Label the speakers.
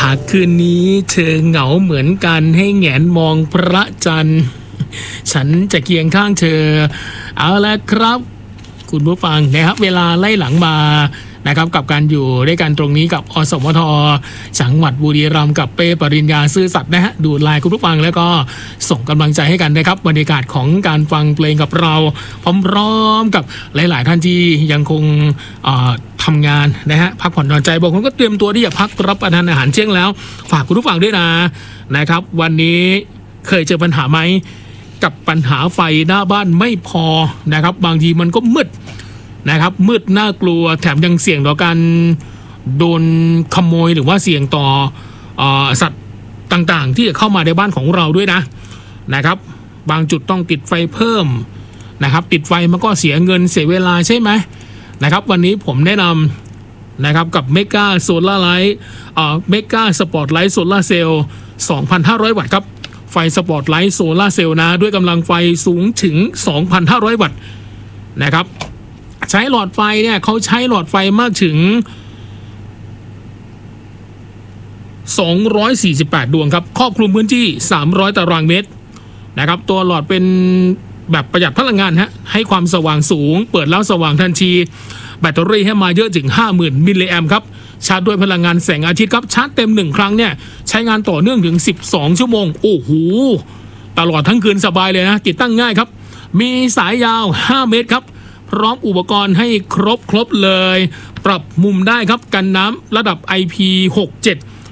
Speaker 1: คืนนี้เธอเหงาเหมือนกันให้แงนมองพระจันทร์ฉันจะเคียงข้างเธอเอาละครับคุณผู้ฟังนะครับเวลาไล่หลังมานะครับกับการอยู่ด้วยกันตรงนี้กับอสมทจังหวัดบุรีรัมย์กับเป้ปริญญาซื่อสัตย์นะฮะดูไลน์คุณผู้ฟังแล้วก็ส่งกำลังใจให้กันนะครับบรรยากาศของการฟังเพลงกับเราพร้อมๆกับหลายๆท่านที่ยังคงทำงานนะฮะพักผ่อนนอนใจบางคนก็เตรียมตัวที่จะพักรับประทานอาหารเที่ยงแล้วฝากคุณผู้ฟังด้วยนะครับวันนี้เคยเจอปัญหาไหมกับปัญหาไฟหน้าบ้านไม่พอนะครับบางทีมันก็มืดนะครับมืดน่ากลัวแถมยังเสี่ยงต่อการโดนขโมยหรือว่าเสี่ยงต่อสัตว์ต่างๆที่จะเข้ามาในบ้านของเราด้วยนะครับบางจุดต้องติดไฟเพิ่มนะครับติดไฟมันก็เสียเงินเสียเวลาใช่ไหมนะครับวันนี้ผมแนะนำนะครับกับเมกาโซล่าไลท์เมกาสปอร์ตไลท์โซล่าเซลล์ 2,500 วัตต์ครับไฟสปอร์ตไลท์โซล่าเซลล์นะด้วยกำลังไฟสูงถึง 2,500 วัตต์นะครับใช้หลอดไฟเนี่ยเขาใช้หลอดไฟมากถึง248ดวงครับครอบคลุมพื้นที่300ตารางเมตรนะครับตัวหลอดเป็นแบบประหยัดพลังงานให้ความสว่างสูงเปิดแล้วสว่างทันทีแบตเตอรี่ให้มาเยอะถึง 50,000 มิลลิแอมป์ครับชาร์จด้วยพลังงานแสงอาทิตย์ครับชาร์จเต็ม1ครั้งเนี่ยใช้งานต่อเนื่องถึง12ชั่วโมงโอ้โหตลอดทั้งคืนสบายเลยนะติดตั้งง่ายครับมีสายยาว5เมตรครับพร้อมอุปกรณ์ให้ครบเลยปรับมุมได้ครับกันน้ำระดับ IP67